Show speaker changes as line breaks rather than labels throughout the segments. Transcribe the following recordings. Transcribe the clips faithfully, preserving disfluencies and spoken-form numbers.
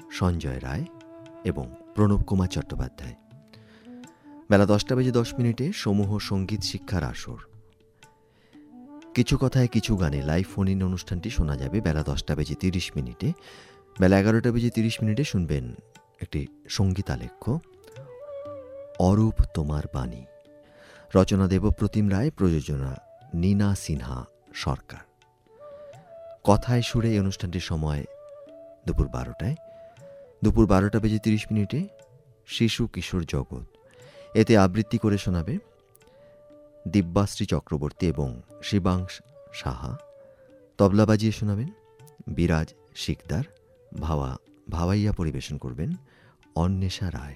সঞ্জয় রায় এবং প্রণব কুমার চট্টোপাধ্যায়। বেলা দশটা বেজে দশ মিনিটে সমূহ সঙ্গীত শিক্ষার আসর। কিছু কথায় কিছু গানে লাইভ ফোন ইন অনুষ্ঠানটি শোনা যাবে বেলা দশটা বেজে তিরিশ মিনিটে। বেলা এগারোটা বেজে তিরিশ মিনিটে শুনবেন একটি সঙ্গীতালেখ্য, অরূপ তোমার বাণী। রচনা দেবপ্রতিম রায়, প্রযোজনা নীনা সিনহা সরকার। কথায় সুরে এই অনুষ্ঠানটির সময় দুপুর বারোটায়। দুপুর বারোটা বেজে তিরিশ মিনিটে শিশু কিশোর জগৎ। এতে আবৃত্তি করে শোনাবে দিব্যাশ্রী চক্রবর্তী এবং শিবাংশ সাহা। তবলা বাজিয়ে শোনাবেন বিরাজ শিকদার। ভাওয়া ভাওয়াইয়া পরিবেশন করবেন অন্বেষা রায়।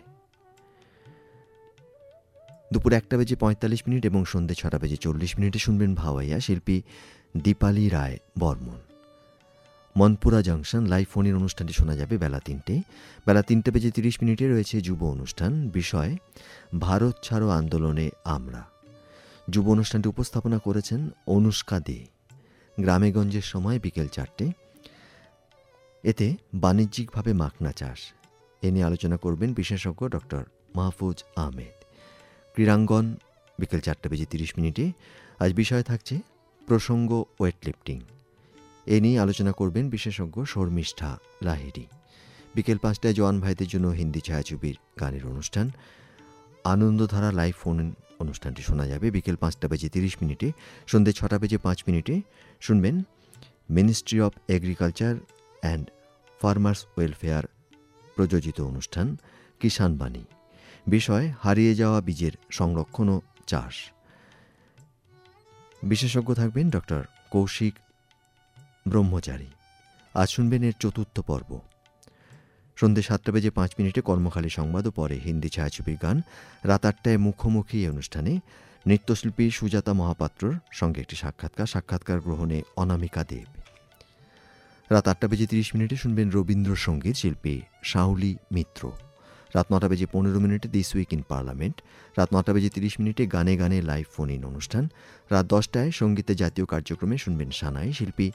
দুপুর একটা বেজে পঁয়তাল্লিশ মিনিট এবং সন্ধ্যে ছটা বেজে চল্লিশ মিনিটে শুনবেন ভাওয়াইয়া, শিল্পী দীপালি রায় বর্মন। মনপুরা জংশন লাইভ ফোনের অনুষ্ঠানটি শোনা যাবে বেলা তিনটে। বেলা তিনটে বেজে তিরিশ মিনিটে রয়েছে যুব অনুষ্ঠান, বিষয় ভারত ছাড়ো আন্দোলনে আমরা। যুব অনুষ্ঠানটি উপস্থাপনা করেছেন অনুষ্কা দে। গ্রামেগঞ্জের সময় বিকেল চারটে। এতে বাণিজ্যিকভাবে মাখনা চাষ এ নিয়ে আলোচনা করবেন বিশেষজ্ঞ ডক্টর মাহফুজ আহমেদ। ক্রীড়াঙ্গন বিকেল চারটে বেজে তিরিশ মিনিটে। আজ বিষয় থাকছে প্রসঙ্গ ওয়েট লিফটিং। এ নিয়ে আলোচনা করবেন বিশেষজ্ঞ শর্মিষ্ঠা লাহিড়ী। বিকেল পাঁচটায় জওয়ান ভাইদের জন্য হিন্দি ছায়াছবির গানের অনুষ্ঠান আনন্দধারা লাইভ ফোন অনুষ্ঠানটি শোনা যাবে বিকেল পাঁচটা বেজে তিরিশ মিনিটে। সন্ধ্যে ছটা বেজে পাঁচ মিনিটে শুনবেন ministry of agriculture and farmers welfare প্রযোজিত অনুষ্ঠান কিষাণ বাণী। বিষয় হারিয়ে যাওয়া বীজের সংরক্ষণ ও চাষ। বিশেষজ্ঞ থাকবেন ডক্টর কৌশিক ব্রহ্মচারী। আজ শুনবেন এর চতুর্থ পর্ব। সন্ধ্যে সাতটা বেজে পাঁচ মিনিটে কর্মখালী সংবাদ ও পরে হিন্দি ছায়াছবির গান। রাত আটটায় মুখোমুখি এই অনুষ্ঠানে নৃত্যশিল্পী সুজাতা মহাপাত্রর সঙ্গে একটি সাক্ষাৎকার সাক্ষাৎকার গ্রহণে অনামিকা দেব। রাত আটটা বেজে তিরিশ মিনিটে শুনবেন রবীন্দ্রসঙ্গীত, শিল্পী শাউলি মিত্র। রাত নটা বেজে পনেরো মিনিটে দিস উইক ইন পার্লামেন্ট। রাত নটা বেজে তিরিশ মিনিটে গানে গানে লাইভ ফোন ইন অনুষ্ঠান। রাত দশটায় সঙ্গীতে জাতীয় কার্যক্রমে শুনবেন সানাই, শিল্পী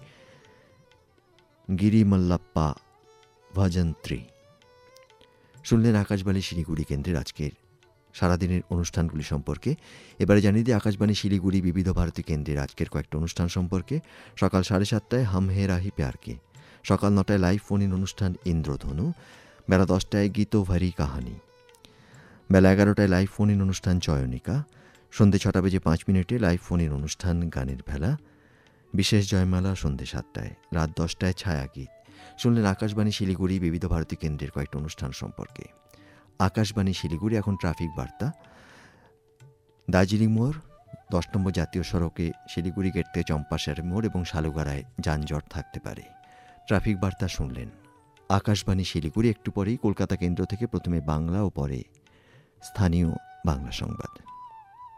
গিরি মাল্লাপ্পা ভজন্ত্রী। শুনলেন আকাশবাণী শিলিগুড়ি কেন্দ্রের আজকের সারাদিনের অনুষ্ঠানগুলি সম্পর্কে। এবারে জানিয়ে দিই আকাশবাণী শিলিগুড়ি বিবিধ ভারতী কেন্দ্রের আজকের কয়েকটা অনুষ্ঠান সম্পর্কে। সকাল সাড়ে সাতটায় হাম হে রাহি প্যারকে। সকাল নটায় লাইভ ফোন ইন অনুষ্ঠান ইন্দ্রধনু। বেলা দশটায় গীত ভারি কাহানি। বেলা এগারোটায় লাইভ ফোন ইন অনুষ্ঠান চয়নিকা। সন্ধ্যে ছটা বেজে পাঁচ মিনিটে লাইভ ফোন ইন অনুষ্ঠান গানের ভেলা। বিশেষ জয়মালা সন্ধ্যে সাতটায়। রাত দশটায় ছায়াগীত। শুনলেন আকাশবাণী শিলিগুড়ি বিবিধ ভারতী কেন্দ্রের কয়েকটা অনুষ্ঠান সম্পর্কে। আকাশবাণী শিলিগুড়ি এখন ট্রাফিক বার্তা। দার্জিলিং মোড়, দশ নম্বর জাতীয় সড়কে শিলিগুড়ি গেট থেকে চম্পাশের মোড় এবং শালুগাড়ায় যানজট থাকতে পারে। ট্রাফিক বার্তা শুনলেন আকাশবাণী শিলিগুড়ি। একটু পরেই কলকাতা কেন্দ্র থেকে প্রথমে বাংলা ও পরে স্থানীয় বাংলা সংবাদ।